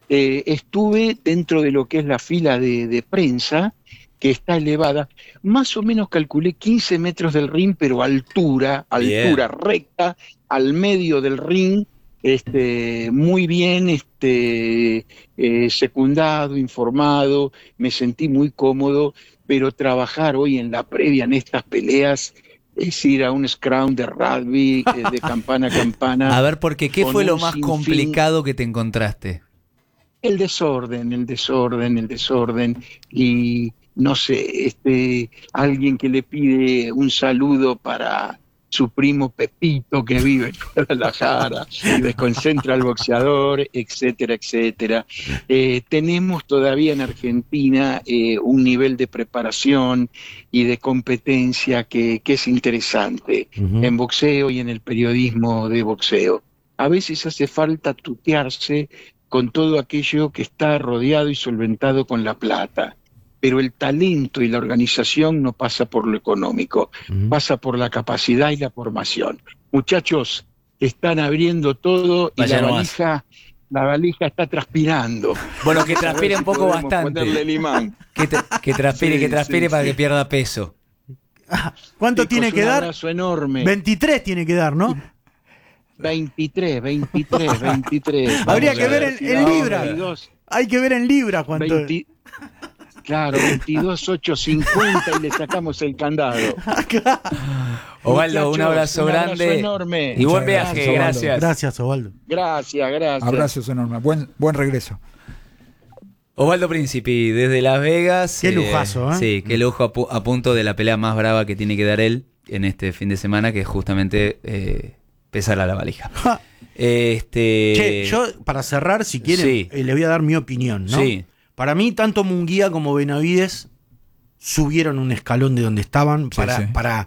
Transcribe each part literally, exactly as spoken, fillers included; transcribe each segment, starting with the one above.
eh, estuve dentro de lo que es la fila de, de prensa, que está elevada, más o menos calculé quince metros del ring, pero altura, altura Bien. recta, al medio del ring, este, muy bien este, eh, secundado, informado, me sentí muy cómodo, pero trabajar hoy en la previa, en estas peleas, es ir a un scrum de rugby, eh, de campana a campana, A ver, porque ¿qué con fue lo un más sinfín. complicado que te encontraste? El desorden, el desorden, el desorden, y no sé, este, alguien que le pide un saludo para su primo Pepito que vive en Guadalajara y desconcentra al boxeador, etcétera, etcétera. Eh, tenemos todavía en Argentina eh, un nivel de preparación y de competencia que, que es interesante Uh-huh. en boxeo y en el periodismo de boxeo. A veces hace falta tutearse con todo aquello que está rodeado y solventado con la plata. Pero el talento y la organización no pasa por lo económico, Uh-huh. pasa por la capacidad y la formación. Muchachos, están abriendo todo y Vaya la nomás. valija, la valija está transpirando. Bueno, que Vamos a ver transpire si un poco podemos bastante. ponerle el imán. Que, te- que transpire, Sí, que transpire sí, para sí. que pierda peso. ¿Cuánto Chicos, tiene que un dar? abrazo enorme. veintitrés tiene que dar, ¿no? veintitrés, veintitrés, veintitrés. Habría Vamos que a ver ver en, si en da libras. veintidós. Hay que ver en libras cuánto. veinte, claro, veintidós ochocientos cincuenta y le sacamos el candado. Osvaldo, un Muchachos, abrazo un abrazo grande. enorme. Y buen Muchas viaje, gracias, Osvaldo. gracias. Gracias, Osvaldo. Gracias, gracias. Abrazos enormes. Buen, buen regreso. Osvaldo Príncipe, desde Las Vegas. Qué lujazo, ¿eh? Sí, qué lujo a, pu- a punto de la pelea más brava que tiene que dar él en este fin de semana, que es justamente eh, pesar a la valija. Ja. Este, Che, yo para cerrar, si quieren, Sí. eh, le voy a dar mi opinión, ¿no? Sí. Para mí, tanto Munguía como Benavides subieron un escalón de donde estaban Sí, para, sí. para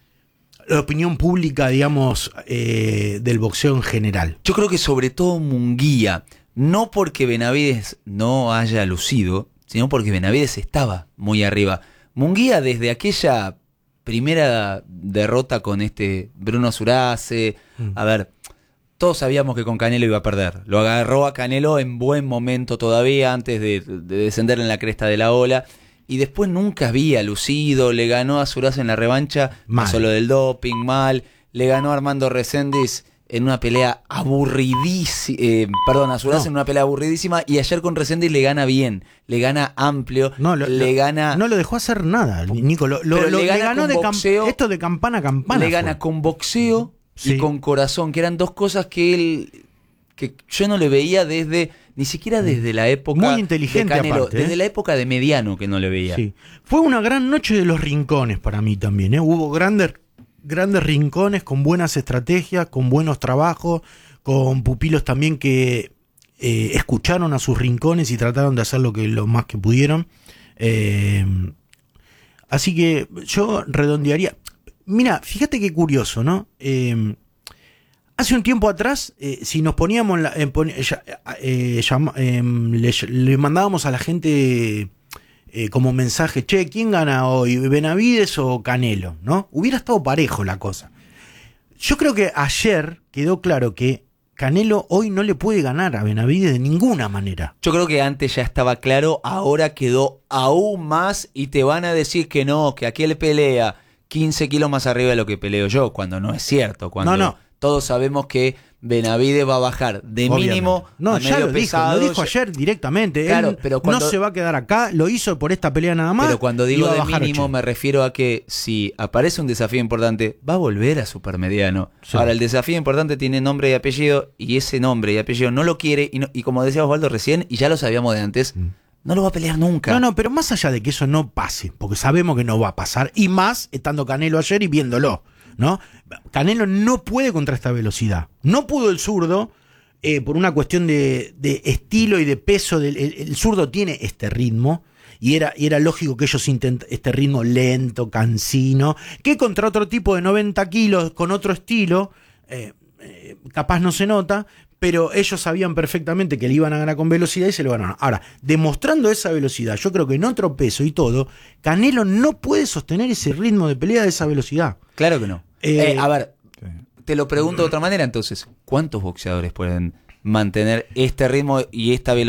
la opinión pública, digamos, eh, del boxeo en general. Yo creo que sobre todo Munguía, no porque Benavides no haya lucido, sino porque Benavides estaba muy arriba. Munguía desde aquella primera derrota con este Bruno Zurace, Mm. a ver, todos sabíamos que con Canelo iba a perder. Lo agarró a Canelo en buen momento todavía, antes de, de descender en la cresta de la ola. Y después nunca había lucido, le ganó a Zurace en la revancha, Mal. pasó lo del doping, mal. Le ganó a Armando Reséndiz en una pelea aburridísima, eh, perdón, a Zurace No. en una pelea aburridísima. Y ayer con Reséndiz le gana bien, le gana amplio, No, lo, le lo- gana... no lo dejó hacer nada, Nico. Lo, lo- Pero lo- le le, gana ganó con de cam- boxeo, esto de campana a campana. le gana fue. con boxeo Sí. y con corazón, que eran dos cosas que él, que yo no le veía desde, ni siquiera desde la época Muy inteligente de Canelo, aparte, ¿eh? desde la época de Mediano que no le veía. Sí. Fue una gran noche de los rincones para mí también, ¿eh? Hubo grandes, grandes rincones con buenas estrategias, con buenos trabajos, con pupilos también que eh, escucharon a sus rincones y trataron de hacer lo, que, lo más que pudieron. Eh, así que yo redondearía. Mira, fíjate qué curioso, ¿no? Eh, hace un tiempo atrás, eh, si nos poníamos, en la- en pon- ya- eh, llama- eh, le, le mandábamos a la gente eh, como mensaje, che, ¿quién gana hoy? ¿Benavides o Canelo? ¿No? Hubiera estado parejo la cosa. Yo creo que ayer quedó claro que Canelo hoy no le puede ganar a Benavides de ninguna manera. Yo creo que antes ya estaba claro, ahora quedó aún más y te van a decir que no, que aquel pelea quince kilos más arriba de lo que peleo yo, cuando no es cierto, cuando No, no. todos sabemos que Benavides va a bajar de Obviamente. mínimo No, a ya medio lo dijo, pesado. lo dijo ayer directamente. Claro, Él pero cuando- no se va a quedar acá, lo hizo por esta pelea nada más. Pero cuando y digo va a de bajar mínimo ochenta. me refiero a que si aparece un desafío importante, va a volver a supermediano. Sí. Ahora, el desafío importante tiene nombre y apellido, y ese nombre y apellido no lo quiere, y, no- y como decía Osvaldo recién, y ya lo sabíamos de antes, Mm. no lo va a pelear nunca. No, no, pero más allá de que eso no pase, porque sabemos que no va a pasar, y más estando Canelo ayer y viéndolo, ¿no? Canelo no puede contra esta velocidad. No pudo el zurdo, eh, por una cuestión de, de estilo y de peso. Del, el, el zurdo tiene este ritmo, y era, y era lógico que ellos intenten este ritmo lento, cansino, que contra otro tipo de noventa kilos, con otro estilo, eh, eh, capaz no se nota, pero ellos sabían perfectamente que le iban a ganar con velocidad y se lo ganaron. Ahora, demostrando esa velocidad, yo creo que en otro peso y todo, Canelo no puede sostener ese ritmo de pelea de esa velocidad. Claro que no. Eh, Eh, a ver, Sí. te lo pregunto de otra manera entonces. ¿Cuántos boxeadores pueden mantener este ritmo y esta velocidad